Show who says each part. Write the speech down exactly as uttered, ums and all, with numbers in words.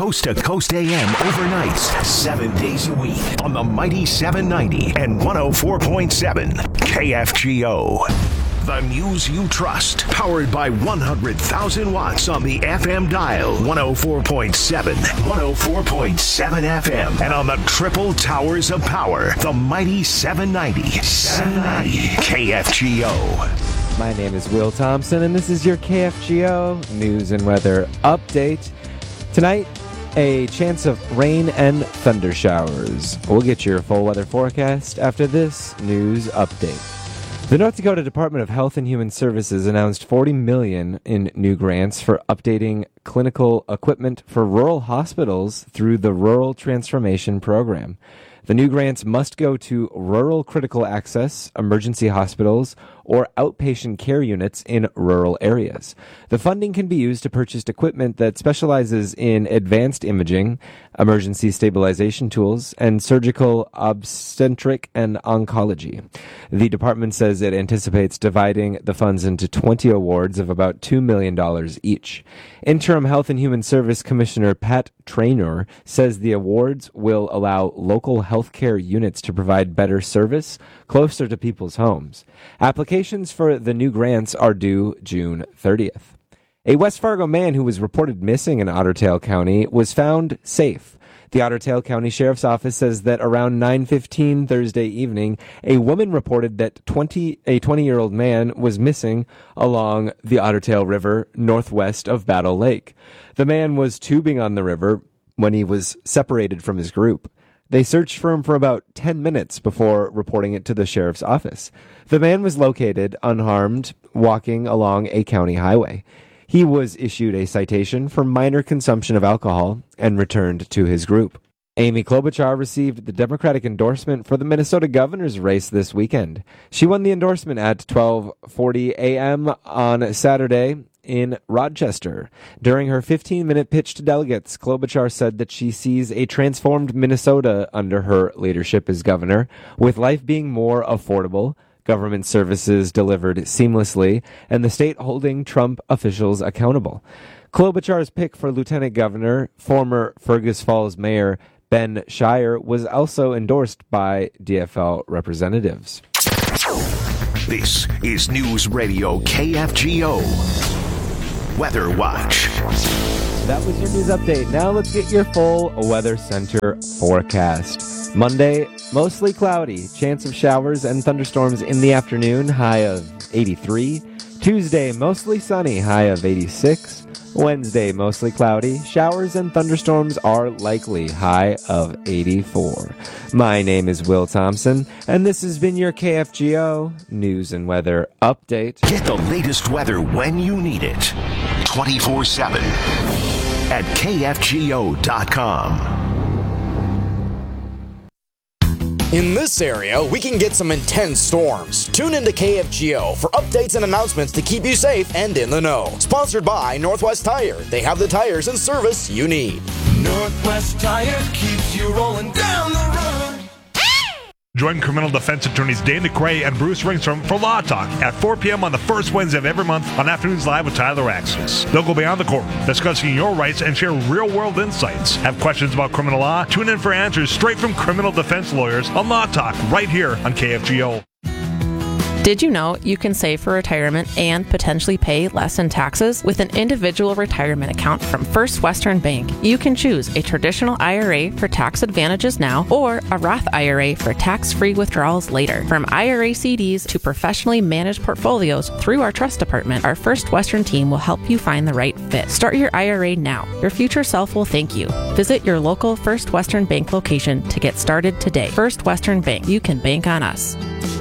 Speaker 1: Coast to Coast A M overnights, seven days a week on the mighty seven ninety and one oh four point seven K F G O. The news you trust, powered by one hundred thousand watts on the F M dial, one oh four point seven, one oh four point seven F M, and on the triple towers of power, the mighty seven ninety, seven ninety K F G O.
Speaker 2: My name is Will Thompson, and this is your K F G O news and weather update. Tonight, a chance of rain and thunder showers. We'll get your full weather forecast after this news update. The North Dakota Department of Health and Human Services announced forty million dollars in new grants for updating clinical equipment for rural hospitals through the Rural Transformation Program. The new grants must go to rural critical access, emergency hospitals, or outpatient care units in rural areas. The funding can be used to purchase equipment that specializes in advanced imaging, emergency stabilization tools, and surgical obstetric and oncology. The department says it anticipates dividing the funds into twenty awards of about two million dollars each. Interim Health and Human Service Commissioner Pat Traynor says the awards will allow local healthcare units to provide better service closer to people's homes. Applications for the new grants are due June thirtieth. A West Fargo man who was reported missing in Otter Tail County was found safe. The Otter Tail County Sheriff's Office says that around nine fifteen Thursday evening, a woman reported that twenty, a twenty-year-old man was missing along the Otter Tail River northwest of Battle Lake. The man was tubing on the river when he was separated from his group. They searched for him for about ten minutes before reporting it to the sheriff's office. The man was located unharmed, walking along a county highway. He was issued a citation for minor consumption of alcohol and returned to his group. Amy Klobuchar received the Democratic endorsement for the Minnesota governor's race this weekend. She won the endorsement at twelve forty a.m. on Saturday in Rochester. During her fifteen-minute pitch to delegates, Klobuchar said that she sees a transformed Minnesota under her leadership as governor, with life being more affordable, government services delivered seamlessly, and the state holding Trump officials accountable. Klobuchar's pick for lieutenant governor, former Fergus Falls mayor Ben Shire, was also endorsed by D F L representatives.
Speaker 1: This is News Radio K F G O. Weather Watch.
Speaker 2: That was your news update. Now let's get your full Weather Center forecast. Monday, mostly cloudy. Chance of showers and thunderstorms in the afternoon, high of eighty-three. Tuesday, mostly sunny, high of eighty-six. Wednesday, mostly cloudy. Showers and thunderstorms are likely, high of eighty-four. My name is Will Thompson, and this has been your K F G O News and Weather Update.
Speaker 1: Get the latest weather when you need it, twenty-four seven at K F G O dot com.
Speaker 3: In this area, we can get some intense storms. Tune into K F G O for updates and announcements to keep you safe and in the know. Sponsored by Northwest Tire. They have the tires and service you need.
Speaker 4: Northwest Tire keeps you rolling down the road.
Speaker 5: Join criminal defense attorneys Dane DeCray and Bruce Ringstrom for Law Talk at four p.m. on the first Wednesday of every month on Afternoons Live with Tyler Axis. They'll go beyond the courtroom, discussing your rights and share real-world insights. Have questions about criminal law? Tune in for answers straight from criminal defense lawyers on Law Talk right here on K F G O.
Speaker 6: Did you know you can save for retirement and potentially pay less in taxes with an individual retirement account from First Western Bank? You can choose a traditional I R A for tax advantages now or a Roth I R A for tax-free withdrawals later. From I R A C Ds to professionally managed portfolios through our trust department, our First Western team will help you find the right fit. Start your I R A now. Your future self will thank you. Visit your local First Western Bank location to get started today. First Western Bank. You can bank on us.